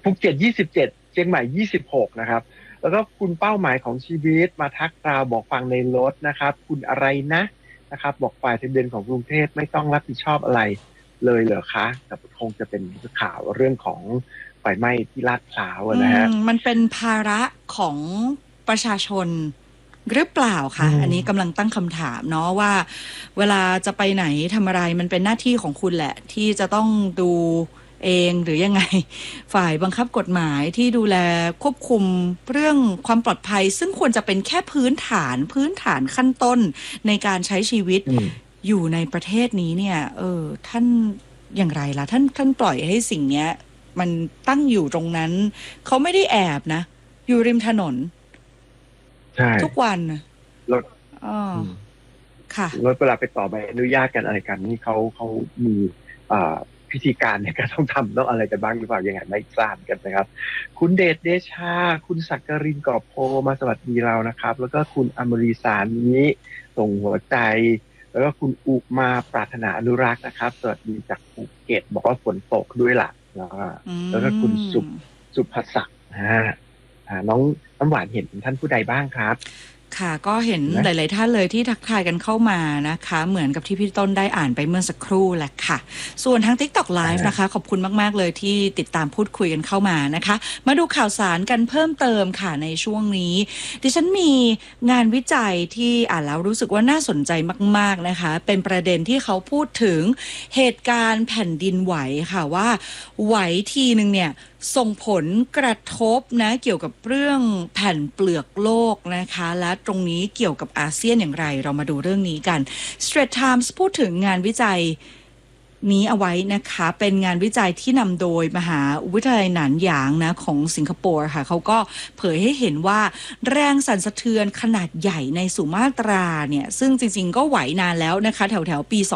ภูเก็ต27เชียงใหม่26นะครับแล้วก็คุณเป้าหมายของชีวิตมาทักเราบอกฟังในรถนะครับคุณอะไรนะครับบอกฝ่ายทะเบียนของกรุงเทพไม่ต้องรับผิดชอบอะไรเลยเหรอคะแต่คงจะเป็นข่าวเรื่องของไฟไหม้ที่ลาดพร้าวนะฮะมันเป็นภาระของประชาชนหรือเปล่าคะอันนี้กำลังตั้งคำถามเนาะว่าเวลาจะไปไหนทำอะไรมันเป็นหน้าที่ของคุณแหละที่จะต้องดูเองหรือยังไงฝ่ายบังคับกฎหมายที่ดูแลควบคุมเรื่องความปลอดภัยซึ่งควรจะเป็นแค่พื้นฐานขั้นต้นในการใช้ชีวิตอยู่ในประเทศนี้เนี่ยท่านอย่างไรล่ะท่านปล่อยให้สิ่งเนี้ยมันตั้งอยู่ตรงนั้นเขาไม่ได้แอบนะอยู่ริมถนนใช่ทุกวันรถค่ะรถเวลาไปต่อใบอนุญาตกันอะไรกันนี่เขามีพิธีการในการต้องทำต้องอะไรกันบ้างหรือเปล่ายังไงไม่ทราบกันนะครับคุณเดชเดชาคุณศักรินกอบโพมาสวัสดีเรานะครับแล้วก็คุณอมรีสานี้ส่งหัวใจแล้วก็คุณอุมาปรารถนาอนุรักษ์นะครับสวัสดีจากภูเก็ตบอกว่าฝนตกด้วยล่ะแล้วก็คุณสุภศักดิ์น้องน้ำหวานเห็นท่านผู้ใดบ้างครับค่ะก็เห็นหลายๆท่านเลยที่ทักทายกันเข้ามานะคะเหมือนกับที่พี่ต้นได้อ่านไปเมื่อสักครู่แหละค่ะส่วนทาง TikTok Live นะคะขอบคุณมากๆเลยที่ติดตามพูดคุยกันเข้ามานะคะมาดูข่าวสารกันเพิ่มเติมค่ะในช่วงนี้ดิฉันมีงานวิจัยที่อ่านแล้วรู้สึกว่าน่าสนใจมากๆนะคะเป็นประเด็นที่เขาพูดถึงเหตุการณ์แผ่นดินไหวค่ะว่าไหวทีนึงเนี่ยส่งผลกระทบนะเกี่ยวกับเรื่องแผ่นเปลือกโลกนะคะและตรงนี้เกี่ยวกับอาเซียนอย่างไรเรามาดูเรื่องนี้กัน Straits Times พูดถึงงานวิจัยนี้เอาไว้นะคะเป็นงานวิจัยที่นำโดยมหาวิทยาลัยหนานหยางนะของสิงคโปร์ค่ะเขาก็เผยให้เห็นว่าแรงสั่นสะเทือนขนาดใหญ่ในสุมาตราเนี่ยซึ่งจริงๆก็ไหวนานแล้วนะคะแถวๆปี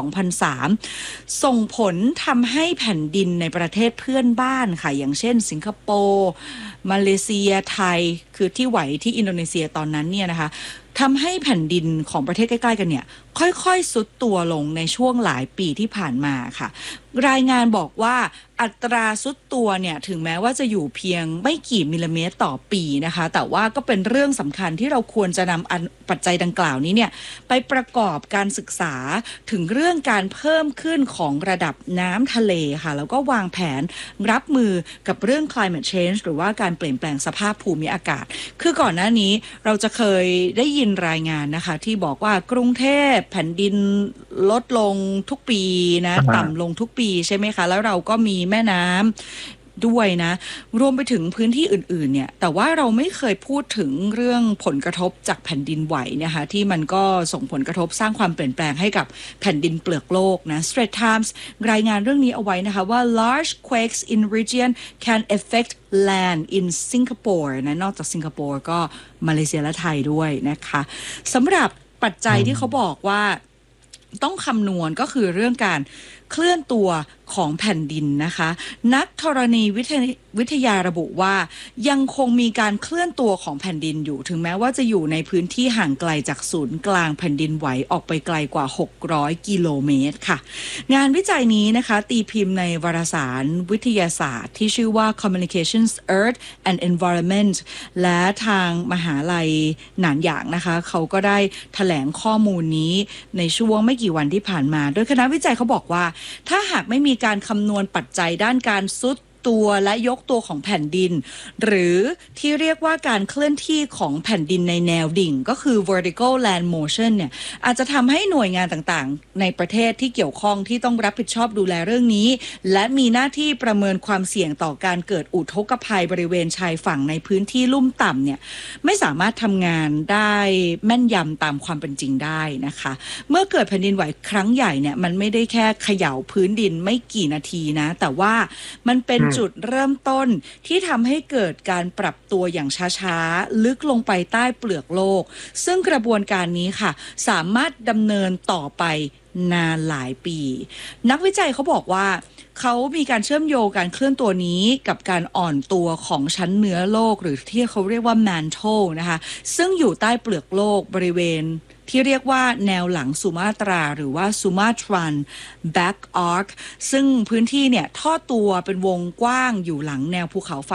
2003 ส่งผลทำให้แผ่นดินในประเทศเพื่อนบ้านค่ะอย่างเช่นสิงคโปร์มาเลเซียไทยคือที่ไหวที่อินโดนีเซียตอนนั้นเนี่ยนะคะทำให้แผ่นดินของประเทศใกล้ๆกันเนี่ยค่อยๆซุดตัวลงในช่วงหลายปีที่ผ่านมาค่ะรายงานบอกว่าอัตราซุดตัวเนี่ยถึงแม้ว่าจะอยู่เพียงไม่กี่มิลลิเมตรต่อปีนะคะแต่ว่าก็เป็นเรื่องสำคัญที่เราควรจะนำปัจจัยดังกล่าวนี้เนี่ยไปประกอบการศึกษาถึงเรื่องการเพิ่มขึ้นของระดับน้ำทะเลค่ะแล้วก็วางแผนรับมือกับเรื่อง climate change หรือว่าการเปลี่ยนแปลงสภาพภูมิอากาศคือก่อนหน้านี้เราจะเคยได้ยินรายงานนะคะที่บอกว่ากรุงเทพแผ่นดินลดลงทุกปีนะต่ำลงทุกปีใช่ไหมคะแล้วเราก็มีแม่น้ำด้วยนะรวมไปถึงพื้นที่อื่นๆเนี่ยแต่ว่าเราไม่เคยพูดถึงเรื่องผลกระทบจากแผ่นดินไหวนะคะที่มันก็ส่งผลกระทบสร้างความเปลี่ยนแปลงให้กับแผ่นดินเปลือกโลกนะ Straits Times รายงานเรื่องนี้เอาไว้นะคะว่า large quakes in region can affect land in Singapore นะนอกจากสิงคโปร์ก็มาเลเซียและไทยด้วยนะคะสำหรับปัจจัยที่เขาบอกว่าต้องคำนวณก็คือเรื่องการเคลื่อนตัวของแผ่นดินนะคะนักธรณีวิทยาระบุว่ายังคงมีการเคลื่อนตัวของแผ่นดินอยู่ถึงแม้ว่าจะอยู่ในพื้นที่ห่างไกลจากศูนย์กลางแผ่นดินไหวออกไปไกลกว่า600กิโลเมตรค่ะงานวิจัยนี้นะคะตีพิมพ์ในวารสารวิทยาศาสตร์ที่ชื่อว่า Communications Earth and Environment และทางมหาลัยหนานหยางนะคะเขาก็ได้แถลงข้อมูลนี้ในช่วงไม่กี่วันที่ผ่านมาโดยคณะวิจัยเขาบอกว่าถ้าหากไม่มีการคำนวณปัจจัยด้านการซุดตัวและยกตัวของแผ่นดินหรือที่เรียกว่าการเคลื่อนที่ของแผ่นดินในแนวดิ่งก็คือ vertical land motion เนี่ยอาจจะทำให้หน่วยงานต่างๆในประเทศที่เกี่ยวข้องที่ต้องรับผิดชอบดูแลเรื่องนี้และมีหน้าที่ประเมินความเสี่ยงต่อการเกิดอุทกภัยบริเวณชายฝั่งในพื้นที่ลุ่มต่ำเนี่ยไม่สามารถทำงานได้แม่นยำตามความเป็นจริงได้นะคะเมื่อเกิดแผ่นดินไหวครั้งใหญ่เนี่ยมันไม่ได้แค่เขย่าพื้นดินไม่กี่นาทีนะแต่ว่ามันเป็นจุดเริ่มต้นที่ทำให้เกิดการปรับตัวอย่างช้าๆลึกลงไปใต้เปลือกโลกซึ่งกระบวนการนี้ค่ะสามารถดำเนินต่อไปนานหลายปีนักวิจัยเขาบอกว่าเขามีการเชื่อมโยงการเคลื่อนตัวนี้กับการอ่อนตัวของชั้นเนื้อโลกหรือที่เขาเรียกว่า mantle นะคะซึ่งอยู่ใต้เปลือกโลกบริเวณที่เรียกว่าแนวหลังสุมาตราหรือว่า Sumatran Back Arc ซึ่งพื้นที่เนี่ยทอดตัวเป็นวงกว้างอยู่หลังแนวภูเขาไฟ